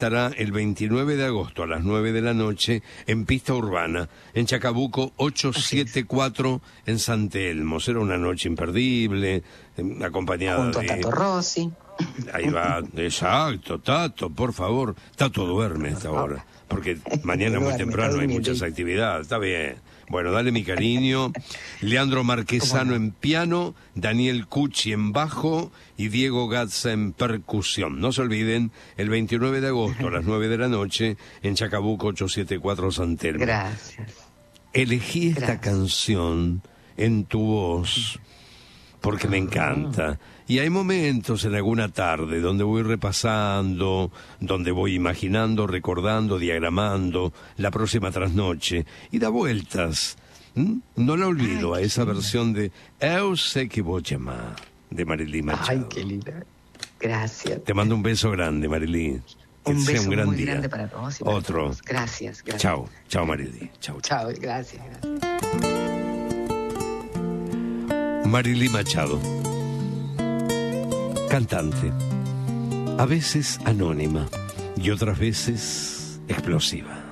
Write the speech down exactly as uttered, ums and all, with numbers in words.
estará el veintinueve de agosto a las nueve de la noche en Pista Urbana, en Chacabuco ochocientos setenta y cuatro en San Telmo. Será una noche imperdible, acompañada junto de... a Tato Rossi. Ahí va, exacto, Tato, por favor. Tato duerme a esta hora, porque mañana muy temprano hay muchas actividades, está bien. Bueno, dale mi cariño. Leandro Marquesano en piano, Daniel Cucci en bajo y Diego Gatza en percusión. No se olviden, el veintinueve de agosto a las nueve de la noche en Chacabuco ochocientos setenta y cuatro San Telmo. Gracias. Elegí esta Gracias. canción en tu voz porque me encanta. Y hay momentos en alguna tarde donde voy repasando, donde voy imaginando, recordando, diagramando la próxima trasnoche y da vueltas. ¿Mm? No la olvido. Ay, a esa linda versión de Eu sé que vos llamar de Marilí Machado. Ay, qué linda. Gracias. Te mando un beso grande, Marilí. Que Un sea beso un gran muy día. grande para todos y para Otro. todos. Gracias, gracias. Chao, chao Marilí. Chao, chao. Chao, gracias, gracias. Marilí Machado, cantante, a veces anónima y otras veces explosiva.